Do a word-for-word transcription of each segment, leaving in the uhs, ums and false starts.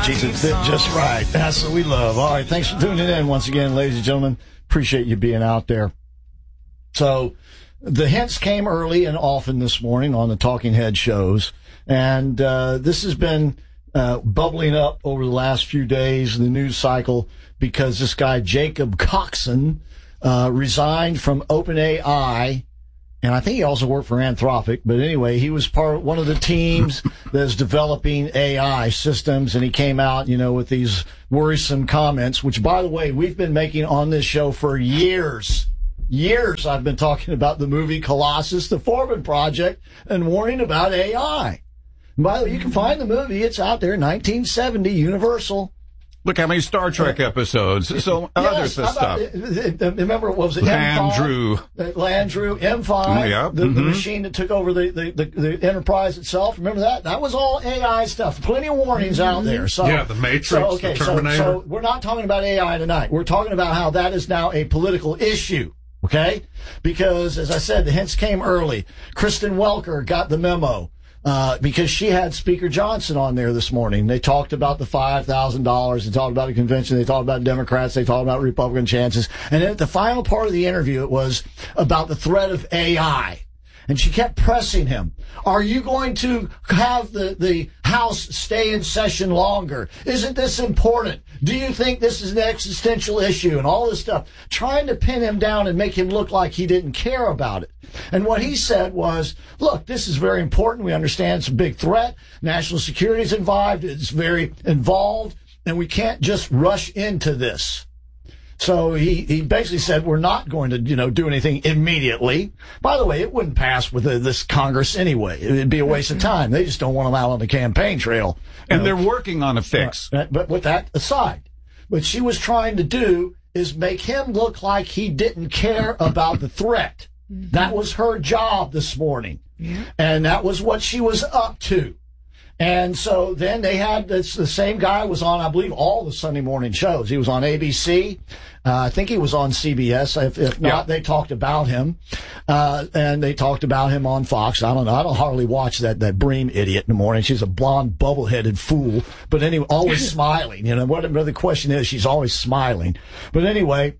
Jesus did just right. That's what we love. All right, thanks for tuning in once again, ladies and gentlemen. Appreciate you being out there. So the hints came early and often this morning on the Talking Head shows, and uh, this has been uh, bubbling up over the last few days in the news cycle because this guy Jacob Coxon uh, resigned from OpenAI. And I think he also worked for Anthropic. But anyway, he was part of one of the teams that's developing A I systems. And he came out, you know, with these worrisome comments, which, by the way, we've been making on this show for years. Years I've been talking about the movie Colossus, the Foreman Project, and warning about A I. And by the way, you can find the movie. It's out there, nineteen seventy, Universal. Look how many Star Trek episodes. So yes, other stuff. About, remember, what was it? Landru. Landru, M five, yeah. the, mm-hmm. the machine that took over the, the, the, the Enterprise itself. Remember that? That was all A I stuff. Plenty of warnings mm-hmm. out there. So, yeah, the Matrix, so, okay, the Terminator. So, so we're not talking about A I tonight. We're talking about how that is now a political issue. Okay? Because, as I said, the hints came early. Kristen Welker got the memo. Uh, because she had Speaker Johnson on there this morning. They talked about the five thousand dollars. They talked about the convention. They talked about Democrats. They talked about Republican chances. And then at the final part of the interview, it was about the threat of A I. And she kept pressing him. Are you going to have the, the House stay in session longer? Isn't this important? Do you think this is an existential issue? And all this stuff. Trying to pin him down and make him look like he didn't care about it. And what he said was, look, this is very important. We understand it's a big threat. National security is involved. It's very involved. And we can't just rush into this. So he, he basically said we're not going to, you know, do anything immediately. By the way, it wouldn't pass with uh, this Congress anyway. It would be a waste of time. They just don't want them out on the campaign trail. And know. They're working on a fix. Uh, but with that aside, what she was trying to do is make him look like he didn't care about the threat. Mm-hmm. That was her job this morning. Yeah. And that was what she was up to. And so then they had this, the same guy was on, I believe, all the Sunday morning shows. He was on A B C. Uh, I think he was on C B S. If, if not, yeah. They talked about him. Uh, and they talked about him on Fox. I don't know. I don't hardly watch that, that Bream idiot in the morning. She's a blonde, bubble-headed fool. But anyway, always smiling. You know, whatever the question is, she's always smiling. But anyway,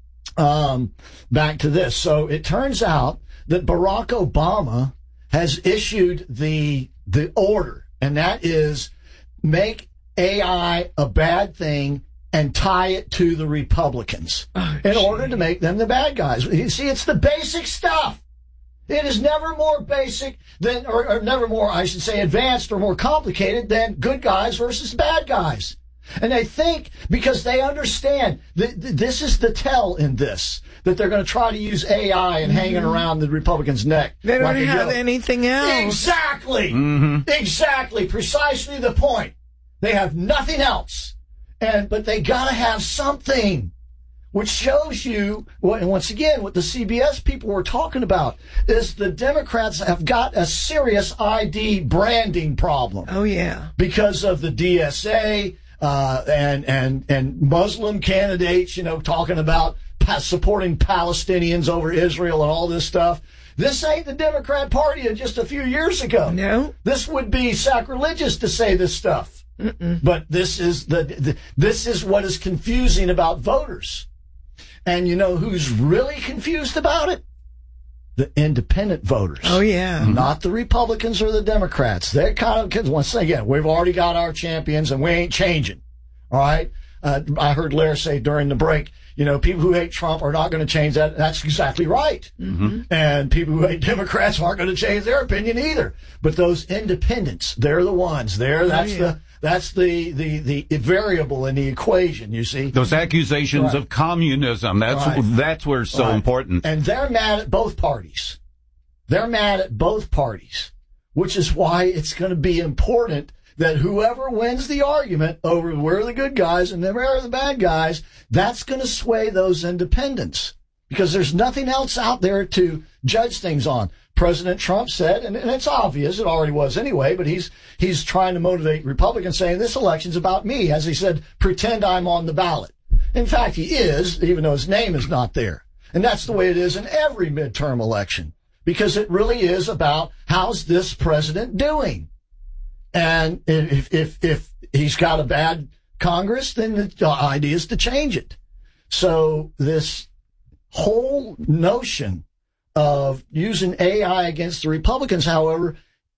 um, back to this. So it turns out that Barack Obama has issued the, the order. And that is make A I a bad thing and tie it to the Republicans oh, in geez. order to make them the bad guys. You see, it's the basic stuff. It is never more basic than, or, or never more, I should say, advanced or more complicated than good guys versus bad guys. And they think, because they understand that this is the tell in this, that they're going to try to use A I and mm-hmm. hanging around the Republicans' neck. They don't like have anything else. Exactly. Mm-hmm. Exactly. Precisely the point. They have nothing else. And, but they got to have something, which shows you, and once again, what the C B S people were talking about is the Democrats have got a serious I D branding problem. Oh, yeah. Because of the D S A, Uh, and, and, and Muslim candidates, you know, talking about pa- supporting Palestinians over Israel and all this stuff. This ain't the Democrat Party of just a few years ago. No. This would be sacrilegious to say this stuff. Mm-mm. But this is the, the, this is what is confusing about voters. And you know who's really confused about it? The independent voters. Oh, yeah. Not the Republicans or the Democrats. They're kind of, once again, we've already got our champions and we ain't changing. All right? Uh, I heard Lair say during the break, you know, people who hate Trump are not going to change that. That's exactly right. Mm-hmm. And people who hate Democrats aren't going to change their opinion either. But those independents, they're the ones. There, that's oh, yeah. the, that's the, the, the variable in the equation, you see. Those accusations right. of communism, that's, right. that's where it's so right. important. And they're mad at both parties. They're mad at both parties, which is why it's going to be important that whoever wins the argument over where are the good guys and where are the bad guys, that's going to sway those independents because there's nothing else out there to judge things on. President Trump said, and it's obvious, it already was anyway, but he's he's trying to motivate Republicans saying this election's about me. As he said, pretend I'm on the ballot. In fact, he is, even though his name is not there. And that's the way it is in every midterm election because it really is about how's this president doing. And if, if, if he's got a bad Congress, then the idea is to change it. So this whole notion of using A I against the Republicans, however,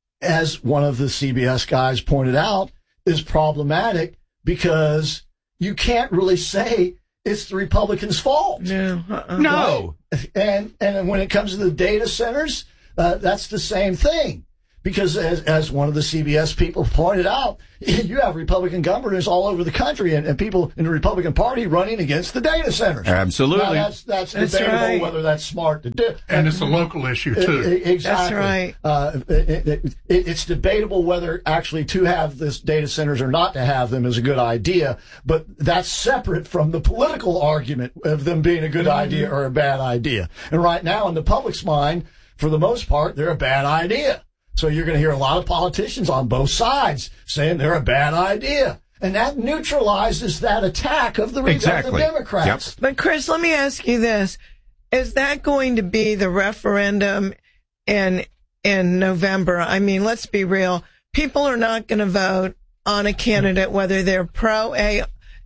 as one of the C B S guys pointed out, is problematic because you can't really say it's the Republicans' fault. No. Uh-uh. No. Right? And and when it comes to the data centers, uh, that's the same thing. Because as, as one of the C B S people pointed out, you have Republican governors all over the country and, and people in the Republican Party running against the data centers. Absolutely. Now, that's that's, That's debatable right. whether that's smart to do. And it's a local issue, too. It, it, exactly. That's right. Uh, it, it, it, it's debatable whether actually to have this data centers or not to have them is a good idea, but that's separate from the political argument of them being a good mm-hmm. idea or a bad idea. And right now, in the public's mind, for the most part, they're a bad idea. So you're going to hear a lot of politicians on both sides saying they're a bad idea. And that neutralizes that attack of the, exactly. of the Democrats. Yep. But Chris, let me ask you this. Is that going to be the referendum in, in November? I mean, let's be real. People are not going to vote on a candidate, whether they're pro A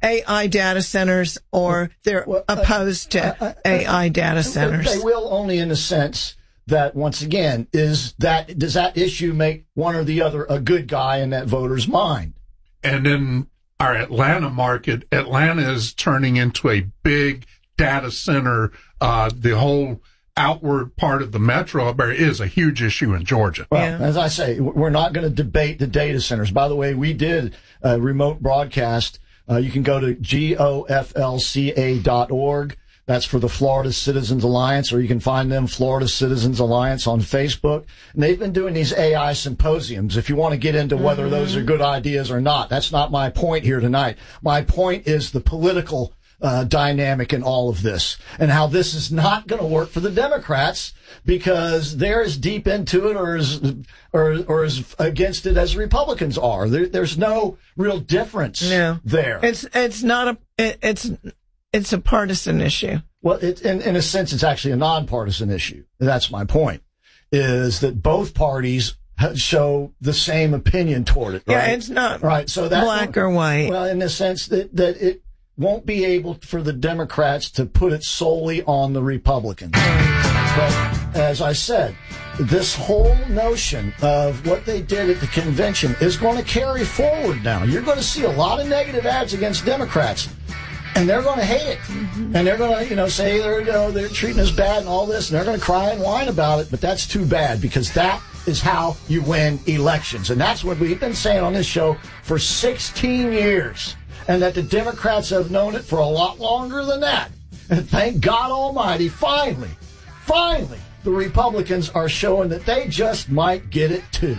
I data centers or they're well, uh, opposed to uh, uh, A I data centers. They will only in the sense that, once again, is that does that issue make one or the other a good guy in that voter's mind? And in our Atlanta market, Atlanta is turning into a big data center. Uh, the whole outward part of the metro area is a huge issue in Georgia. Well, yeah. as I say, we're not going to debate the data centers. By the way, we did a remote broadcast. Uh, you can go to G O F L C A dot org. That's for the Florida Citizens Alliance, or you can find them, Florida Citizens Alliance, on Facebook. And they've been doing these A I symposiums. If you want to get into whether mm-hmm. those are good ideas or not, that's not my point here tonight. My point is the political uh, dynamic in all of this and how this is not going to work for the Democrats because they're as deep into it or as, or, or as against it as Republicans are. There, there's no real difference no. there. It's, it's not a, it, it's, It's a partisan issue. Well, it, in, in a sense, it's actually a nonpartisan issue. That's my point, is that both parties show the same opinion toward it. Right? Yeah, it's not right. So that black or white. Well, in the sense that, that it won't be able for the Democrats to put it solely on the Republicans. But as I said, this whole notion of what they did at the convention is going to carry forward now. You're going to see a lot of negative ads against Democrats. And they're going to hate it. Mm-hmm. And they're going to, you know, say they're, you know, they're treating us bad and all this. And they're going to cry and whine about it. But that's too bad because that is how you win elections. And that's what we've been saying on this show for sixteen years. And that the Democrats have known it for a lot longer than that. And thank God Almighty, finally, finally, the Republicans are showing that they just might get it too.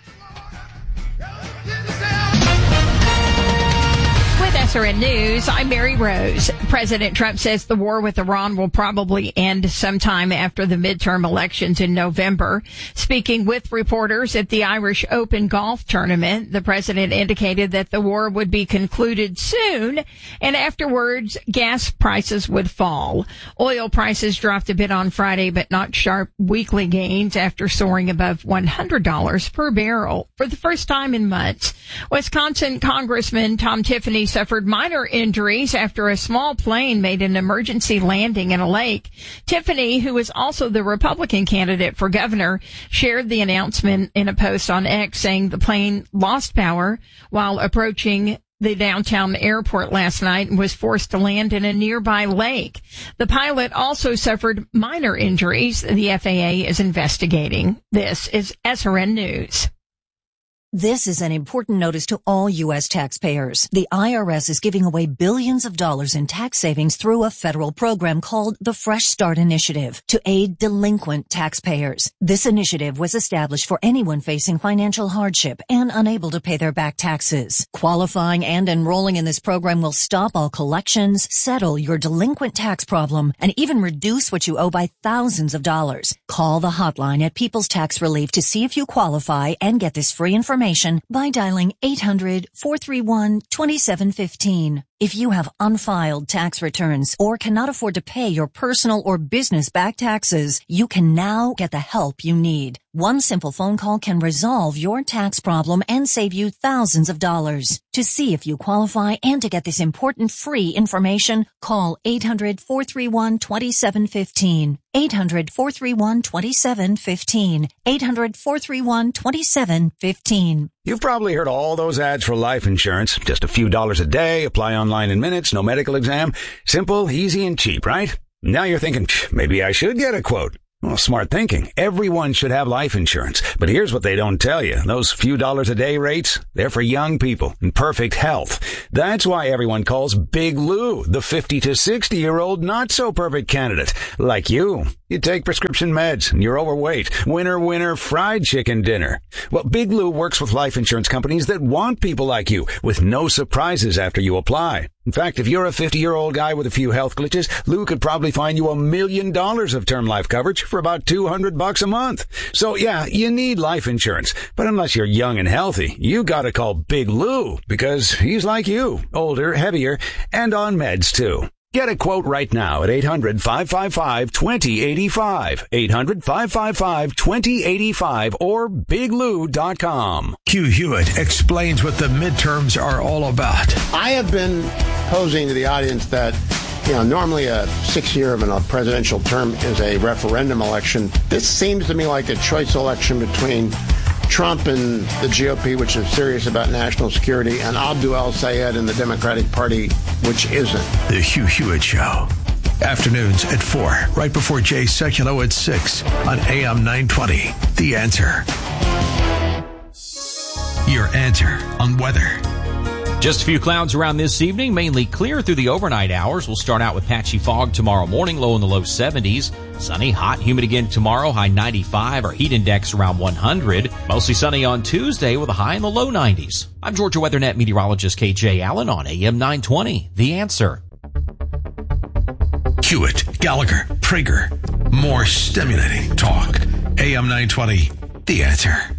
S R N News, I'm Mary Rose. President Trump says the war with Iran will probably end sometime after the midterm elections in November. Speaking with reporters at the Irish Open golf tournament, the president indicated that the war would be concluded soon, and afterwards, gas prices would fall. Oil prices dropped a bit on Friday, but not sharp weekly gains after soaring above one hundred dollars per barrel for the first time in months. Wisconsin Congressman Tom Tiffany suffered minor injuries after a small plane made an emergency landing in a lake. Tiffany, who is also the Republican candidate for governor, shared the announcement in a post on X saying the plane lost power while approaching the downtown airport last night and was forced to land in a nearby lake. The pilot also suffered minor injuries. The F A A is investigating. This is S R N News. This is an important notice to all U S taxpayers. The I R S is giving away billions of dollars in tax savings through a federal program called the Fresh Start Initiative to aid delinquent taxpayers. This initiative was established for anyone facing financial hardship and unable to pay their back taxes. Qualifying and enrolling in this program will stop all collections, settle your delinquent tax problem, and even reduce what you owe by thousands of dollars. Call the hotline at People's Tax Relief to see if you qualify and get this free information by dialing eight hundred, four three one, two seven one five. If you have unfiled tax returns or cannot afford to pay your personal or business back taxes, you can now get the help you need. One simple phone call can resolve your tax problem and save you thousands of dollars. To see if you qualify and to get this important free information, call eight hundred, four three one, two seven one five. eight hundred, four three one, two seven one five. eight hundred, four three one, two seven one five. You've probably heard all those ads for life insurance. Just a few dollars a day, apply online in minutes, no medical exam. Simple, easy, and cheap, right? Now you're thinking, maybe I should get a quote. Well, smart thinking. Everyone should have life insurance. But here's what they don't tell you. Those few dollars a day rates, they're for young people in perfect health. That's why everyone calls Big Lou the fifty to sixty year old not so perfect candidate. Like you. You take prescription meds and you're overweight. Winner, winner, fried chicken dinner. Well, Big Lou works with life insurance companies that want people like you with no surprises after you apply. In fact, if you're a fifty-year-old guy with a few health glitches, Lou could probably find you a million dollars of term life coverage for about two hundred bucks a month. So yeah, you need life insurance. But unless you're young and healthy, you gotta call Big Lou because he's like you, older, heavier, and on meds too. Get a quote right now at eight hundred, five five five, two zero eight five, eight hundred, five five five, two zero eight five, or big lou dot com. Hugh Hewitt explains what the midterms are all about. I have been posing to the audience that, you know, normally a six-year of a presidential term is a referendum election. This seems to me like a choice election between Trump and the G O P, which is serious about national security, and Abdul El-Sayed and the Democratic Party, which isn't. The Hugh Hewitt Show. Afternoons at four, right before Jay Sekulow at six on A M nine twenty. The Answer. Your answer on weather. Just a few clouds around this evening, mainly clear through the overnight hours. We'll start out with patchy fog tomorrow morning, low in the low seventies. Sunny, hot, humid again tomorrow, high ninety-five. Our heat index around one hundred. Mostly sunny on Tuesday with a high in the low nineties. I'm Georgia WeatherNet meteorologist K J Allen on A M nine twenty. The Answer. Hewitt, Gallagher, Prager. More stimulating talk. A M nine twenty. The Answer.